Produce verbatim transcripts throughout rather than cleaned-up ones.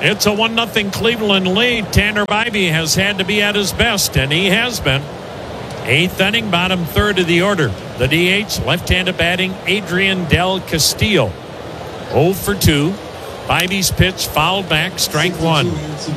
It's a one nothing Cleveland lead. Tanner Bybee has had to be at his best, and he has been. Eighth inning, bottom third of the order. The D H, left-handed batting, Adrian Del Castillo. oh for two. Bybee's pitch fouled back, strike one.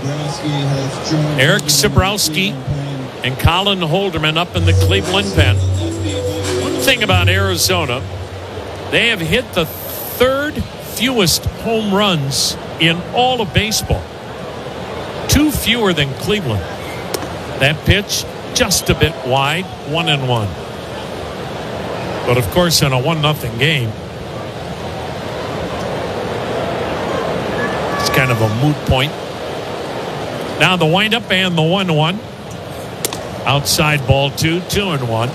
Eric Sabrowski and Colin Holderman up in the Cleveland pen. One thing about Arizona, they have hit the third fewest home runs in all of baseball. Two fewer than Cleveland. That pitch just a bit wide, one and one. But of course, in a one nothing game, it's kind of a moot point. Now the windup and the one one. Outside ball two, two and one.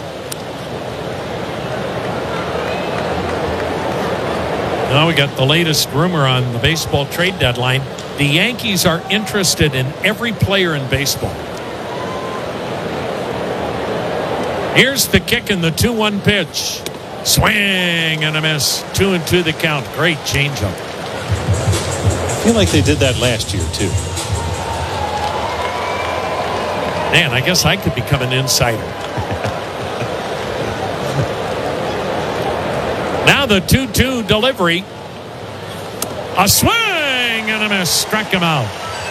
Now we got the latest rumor on the baseball trade deadline. The Yankees are interested in every player in baseball. Here's the kick in the two one pitch. Swing and a miss. Two and two the count. Great changeup. I feel like they did that last year too. Man, I guess I could become an insider. Now the two two delivery. A swing and a miss. Struck him out.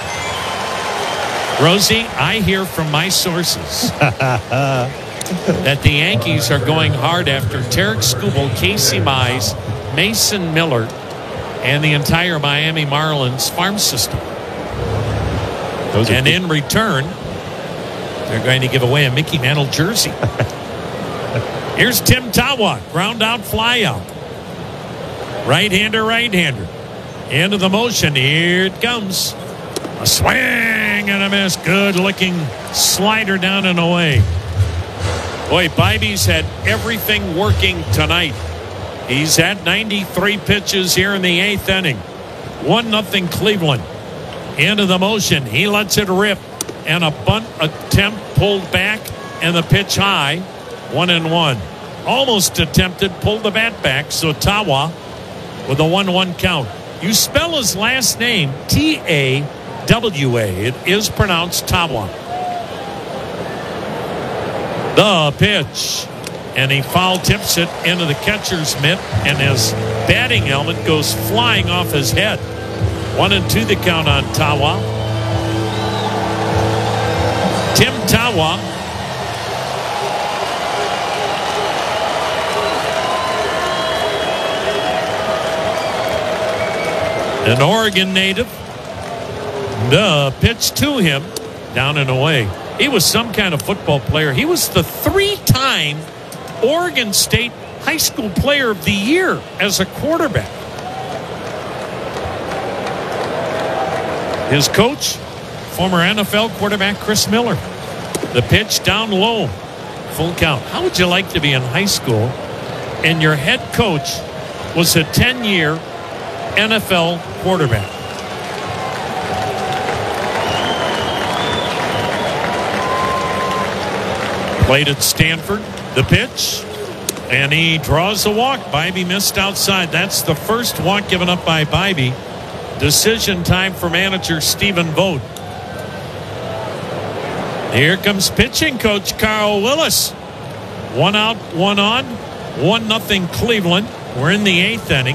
Rosie, I hear from my sources that the Yankees are going hard after Tarek Skubal, Casey Mize, Mason Miller, and the entire Miami Marlins farm system. Those are and good. in return, they're going to give away a Mickey Mantle jersey. Here's Tim Tawa. Ground out, fly out. Right-hander, right-hander. Into the motion. Here it comes. A swing and a miss. Good-looking slider down and away. Boy, Bybee's had everything working tonight. He's at ninety-three pitches here in the eighth inning. one nothing Cleveland. Into the motion. He lets it rip. And a bunt attempt pulled back. And the pitch high. One and one. Almost attempted. Pulled the bat back. So Tawa with a one one count. You spell his last name T A W A. It is pronounced Tawa. The pitch. And he foul tips it into the catcher's mitt. And his batting helmet goes flying off his head. One and two the count on Tawa. Tim Tawa. An Oregon native. The pitch to him. Down and away. He was some kind of football player. He was the three-time Oregon State High School Player of the Year as a quarterback. His coach, former N F L quarterback Chris Miller. The pitch down low. Full count. How would you like to be in high school and your head coach was a ten-year N F L quarterback? Played at Stanford. The pitch. And he draws a walk. Bybee missed outside. That's the first walk given up by Bybee. Decision time for manager Stephen Vogt. Here comes pitching coach Carl Willis. One out, one on. One nothing Cleveland. We're in the eighth inning.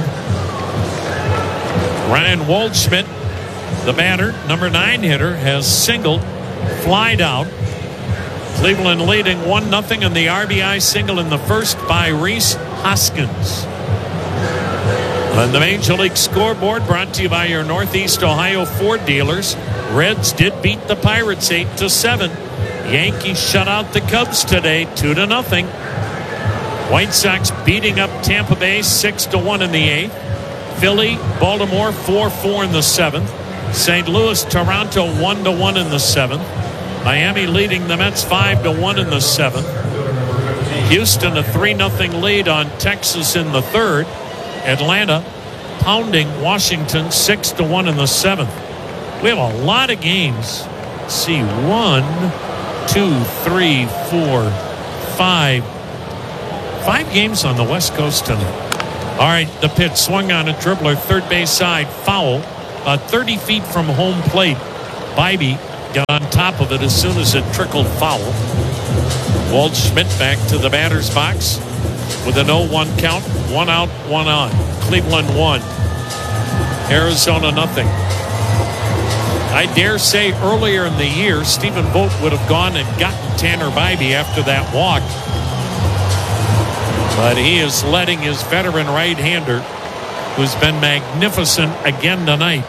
Ryan Waldschmidt, the batter, number nine hitter, has singled, flied out. Cleveland leading one nothing, and the R B I single in the first by Rhys Hoskins. On the Major League Scoreboard, brought to you by your Northeast Ohio Ford dealers. Reds did beat the Pirates eight to seven. Yankees shut out the Cubs today two to nothing. White Sox beating up Tampa Bay six to one in the eighth. Philly, Baltimore four four in the seventh. Saint Louis, Toronto one to one in the seventh. Miami leading the Mets five to one in the seventh. Houston a three nothing lead on Texas in the third. Atlanta pounding Washington six to one in the seventh. We have a lot of games. Let's see, one, two, three, four, five. Five games on the West Coast tonight. All right, the pitch swung on a dribbler, third base side, foul. uh, thirty feet from home plate. Bybee got on top of it as soon as it trickled foul. Waldschmidt back to the batter's box with an oh one count. One out, one on. Cleveland one. Arizona nothing. I dare say earlier in the year, Stephen Vogt would have gone and gotten Tanner Bybee after that walk. But he is letting his veteran right-hander, who's been magnificent again tonight,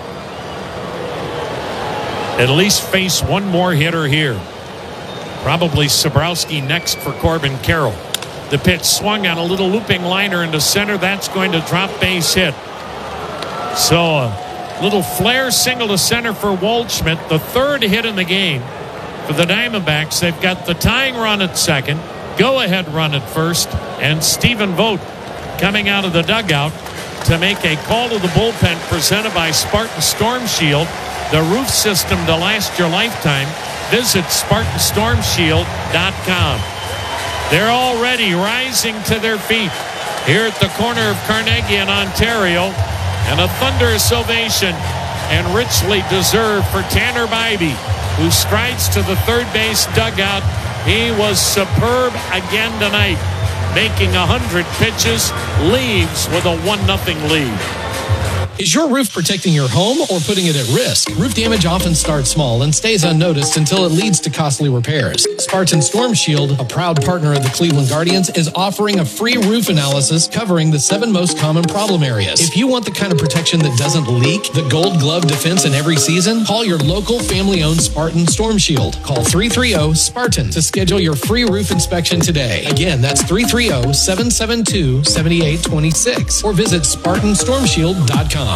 at least face one more hitter here. Probably Sabrowski next for Corbin Carroll. The pitch swung on a little looping liner into center. That's going to drop base hit. So a little flare single to center for Waldschmidt. The third hit in the game for the Diamondbacks. They've got the tying run at second, go-ahead run at first, and Stephen Vogt coming out of the dugout to make a call to the bullpen presented by Spartan Storm Shield, the roof system to last your lifetime. Visit Spartan Storm Shield dot com. They're already rising to their feet here at the corner of Carnegie and Ontario. And a thunderous ovation, and richly deserved, for Tanner Bybee, who strides to the third base dugout. He was superb again tonight, making one hundred pitches, leaves with a one nothing lead. Is your roof protecting your home or putting it at risk? Roof damage often starts small and stays unnoticed until it leads to costly repairs. Spartan Storm Shield, a proud partner of the Cleveland Guardians, is offering a free roof analysis covering the seven most common problem areas. If you want the kind of protection that doesn't leak, the gold glove defense in every season, call your local family-owned Spartan Storm Shield. Call three three zero SPARTAN to schedule your free roof inspection today. Again, that's three three zero, seven seven two, seven eight two six or visit Spartan Storm Shield dot com.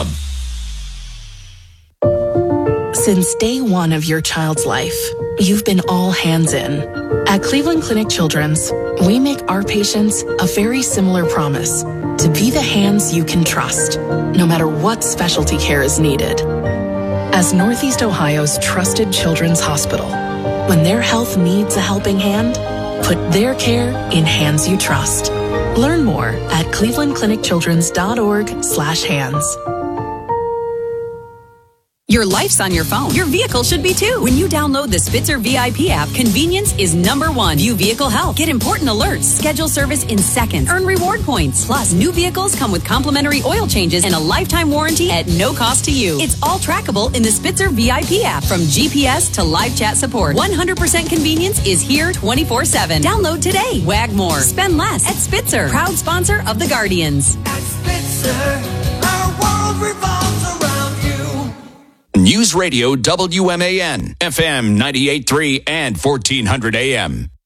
Since day one of your child's life, you've been all hands in. At Cleveland Clinic Children's, we make our patients a very similar promise: to be the hands you can trust, no matter what specialty care is needed. As Northeast Ohio's trusted children's hospital, when their health needs a helping hand, put their care in hands you trust. Learn more at cleveland clinic children's dot org slash hands. Your life's on your phone. Your vehicle should be too. When you download the Spitzer V I P app, convenience is number one. View vehicle health. Get important alerts. Schedule service in seconds. Earn reward points. Plus, new vehicles come with complimentary oil changes and a lifetime warranty at no cost to you. It's all trackable in the Spitzer V I P app. From G P S to live chat support, one hundred percent convenience is here twenty-four seven. Download today. Wag more. Spend less at Spitzer. Proud sponsor of the Guardians. At Spitzer, our world revolves around you. News Radio W M A N, F M ninety-eight point three and fourteen hundred A M.